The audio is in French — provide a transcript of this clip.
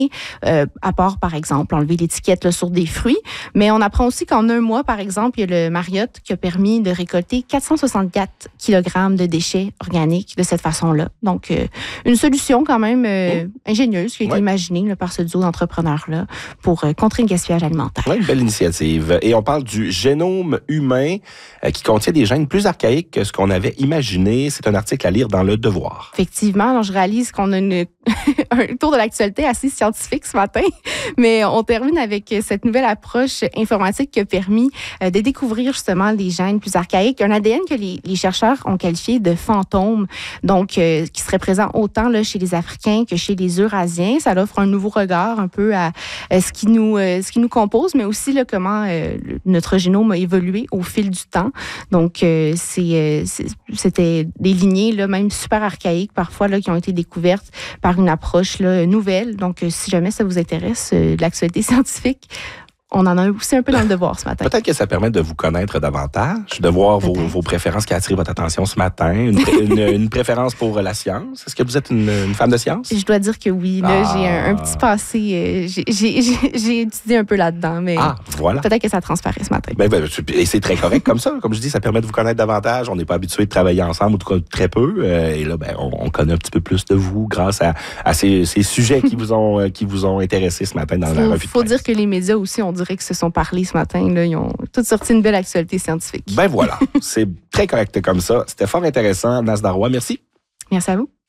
à part, par exemple, enlever l'étiquette là, sur des fruits. Mais on apprend aussi qu'en 1 mois, par exemple, il y a le Marriott qui a permis de récolter 464 kg de déchets organiques de cette façon-là. Donc, une solution quand même ingénieuse qui a été imaginée là, par ce duo d'entrepreneurs-là pour contrer le gaspillage alimentaire. Oui, une belle initiative. Et on parle du génome humain qui contient des gènes plus archaïques que ce qu'on avait imaginé. C'est un article à lire dans Le Devoir. Effectivement, alors je réalise qu'on a un tour de l'actualité assez scientifique ce matin, mais on termine avec cette nouvelle approche informatique qui a permis de découvrir justement les gènes plus archaïques. Un ADN que les chercheurs ont qualifié de fantôme, donc qui serait présent autant là, chez les Africains que chez les Eurasiens. Ça offre un nouveau regard un peu à ce qui nous compose, mais aussi là, comment notre génome a évolué au fil du temps. Donc, c'était des lignées là, même super archaïques parfois là, qui ont été découvertes par une approche là, nouvelle. Donc, si jamais ça vous intéresse, l'actualité scientifique, on en a aussi un peu dans Le Devoir ce matin. Peut-être que ça permet de vous connaître davantage, de voir vos préférences qui attirent votre attention ce matin, une préférence pour la science. Est-ce que vous êtes une femme de science? Je dois dire que oui. Là, j'ai un petit passé. J'ai étudié un peu là-dedans, mais voilà. Peut-être que ça transparaît ce matin. Et c'est très correct comme ça. Comme je dis, ça permet de vous connaître davantage. On n'est pas habitué de travailler ensemble, en tout cas très peu. Et là, on connaît un petit peu plus de vous grâce à ces sujets qui vous ont intéressé ce matin dans la revue de presse. Il faut dire que les médias aussi, on dirait que se sont parlé ce matin. Là, ils ont toutes sorti une belle actualité scientifique. Voilà, c'est très correct comme ça. C'était fort intéressant. Nasdaq Roy, merci. Merci à vous.